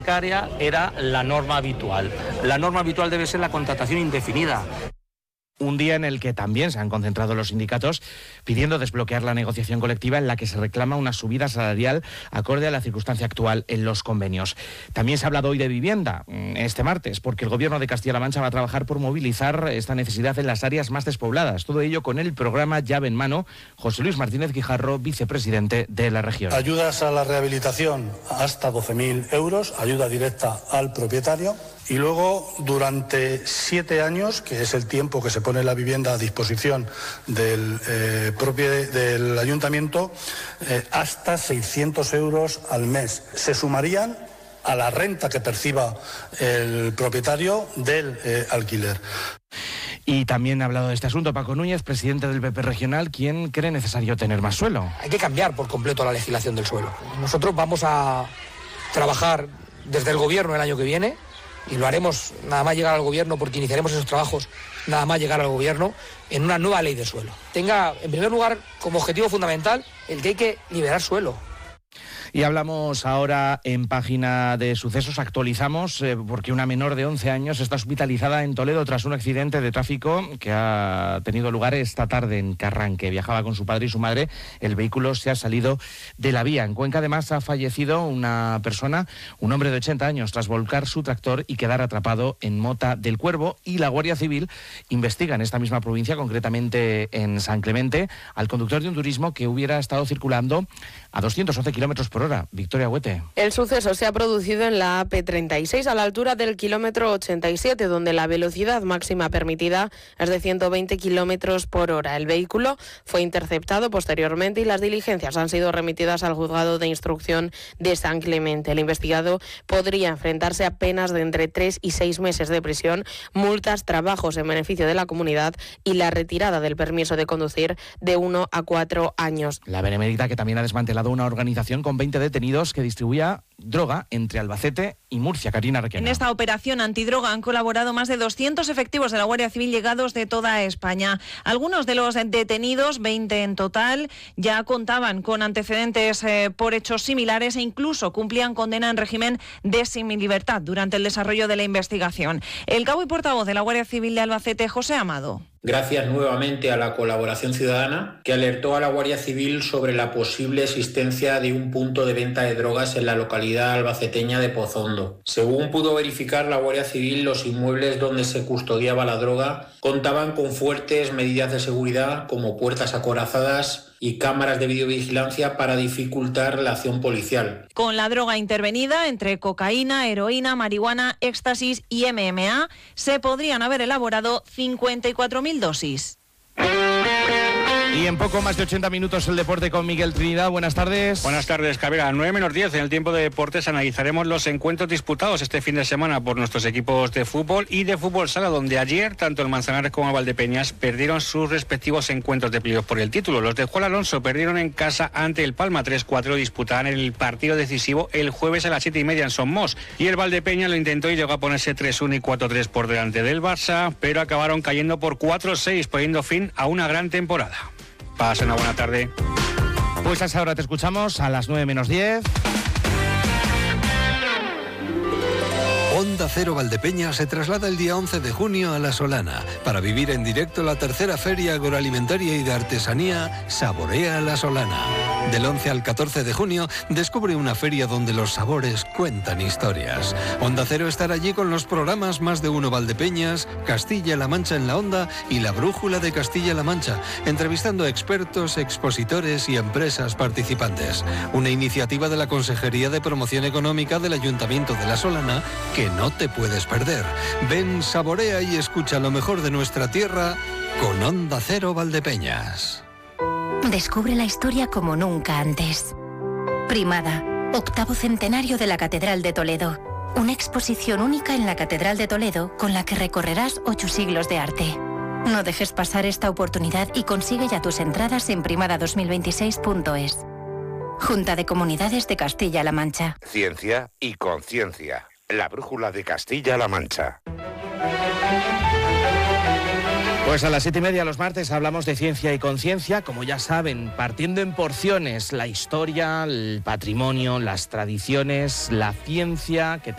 era la norma habitual. La norma habitual debe ser la contratación indefinida. Un día en el que también se han concentrado los sindicatos pidiendo desbloquear la negociación colectiva en la que se reclama una subida salarial acorde a la circunstancia actual en los convenios. También se ha hablado hoy de vivienda este martes, porque el Gobierno de Castilla-La Mancha va a trabajar por movilizar esta necesidad en las áreas más despobladas. Todo ello con el programa Llave en Mano. José Luis Martínez Guijarro, vicepresidente de la región. Ayudas a la rehabilitación hasta 12.000 euros, ayuda directa al propietario. Y luego, durante 7 años, que es el tiempo que se pone la vivienda a disposición del ayuntamiento, hasta 600 euros al mes. Se sumarían a la renta que perciba el propietario del alquiler. Y también ha hablado de este asunto Paco Núñez, presidente del PP regional, quien cree necesario tener más suelo. Hay que cambiar por completo la legislación del suelo. Nosotros vamos a trabajar desde el Gobierno el año que viene, y lo haremos nada más llegar al Gobierno, porque iniciaremos esos trabajos nada más llegar al Gobierno, en una nueva ley de suelo. Tenga, en primer lugar, como objetivo fundamental el que hay que liberar suelo. Y hablamos ahora en Página de Sucesos, actualizamos porque una menor de 11 años está hospitalizada en Toledo tras un accidente de tráfico que ha tenido lugar esta tarde en Carranque. Viajaba con su padre y su madre, el vehículo se ha salido de la vía. En Cuenca además ha fallecido una persona, un hombre de 80 años, tras volcar su tractor y quedar atrapado en Mota del Cuervo, y la Guardia Civil investiga en esta misma provincia, concretamente en San Clemente, al conductor de un turismo que hubiera estado circulando a 211 kilómetros por hora. Victoria Huete. El suceso se ha producido en la AP36 a la altura del kilómetro 87, donde la velocidad máxima permitida es de 120 kilómetros por hora. El vehículo fue interceptado posteriormente y las diligencias han sido remitidas al juzgado de instrucción de San Clemente. El investigado podría enfrentarse a penas de entre 3 y 6 meses de prisión, multas, trabajos en beneficio de la comunidad y la retirada del permiso de conducir de 1 a 4 años. La Benemérita, que también ha desmantelado una organización con 20 detenidos que distribuía droga entre Albacete y Murcia. Karina Requena. En esta operación antidroga han colaborado más de 200 efectivos de la Guardia Civil llegados de toda España. Algunos de los detenidos, 20 en total, ya contaban con antecedentes por hechos similares e incluso cumplían condena en régimen de semilibertad durante el desarrollo de la investigación. El cabo y portavoz de la Guardia Civil de Albacete, José Amado. Gracias nuevamente a la colaboración ciudadana que alertó a la Guardia Civil sobre la posible existencia de un punto de venta de drogas en la localidad albaceteña de Pozondo. Según pudo verificar la Guardia Civil, los inmuebles donde se custodiaba la droga contaban con fuertes medidas de seguridad como puertas acorazadas y cámaras de videovigilancia para dificultar la acción policial. Con la droga intervenida, entre cocaína, heroína, marihuana, éxtasis y MMA, se podrían haber elaborado 54.000 dosis. Y en poco más de 80 minutos el deporte con Miguel Trinidad. Buenas tardes. Buenas tardes, Cabrera. 9:10 en el tiempo de deportes analizaremos los encuentros disputados este fin de semana por nuestros equipos de fútbol y de fútbol sala, donde ayer tanto el Manzanares como el Valdepeñas perdieron sus respectivos encuentros de playoff por el título. Los de Juan Alonso perdieron en casa ante el Palma 3-4, disputarán el partido decisivo el jueves a las 7:30 en Somos. Y el Valdepeñas lo intentó y llegó a ponerse 3-1 y 4-3 por delante del Barça, pero acabaron cayendo por 4-6, poniendo fin a una gran temporada. Pasen una buena tarde. Pues a esa hora te escuchamos a las 9:10. Onda Cero Valdepeñas se traslada el día 11 de junio a La Solana para vivir en directo la tercera Feria Agroalimentaria y de Artesanía Saborea La Solana. Del 11 al 14 de junio descubre una feria donde los sabores cuentan historias. Onda Cero estará allí con los programas Más de Uno Valdepeñas, Castilla-La Mancha en la Onda y La Brújula de Castilla-La Mancha, entrevistando a expertos, expositores y empresas participantes. Una iniciativa de la Consejería de Promoción Económica del Ayuntamiento de La Solana que no te puedes perder. Ven, saborea y escucha lo mejor de nuestra tierra con Onda Cero Valdepeñas. Descubre la historia como nunca antes. Primada, 8º centenario de la Catedral de Toledo. Una exposición única en la Catedral de Toledo con la que recorrerás 8 siglos de arte. No dejes pasar esta oportunidad y consigue ya tus entradas en primada2026.es. Junta de Comunidades de Castilla-La Mancha. Ciencia y conciencia. La Brújula de Castilla-La Mancha. Pues a las 7:30 los martes hablamos de ciencia y conciencia, como ya saben, partiendo en porciones la historia, el patrimonio, las tradiciones, la ciencia, que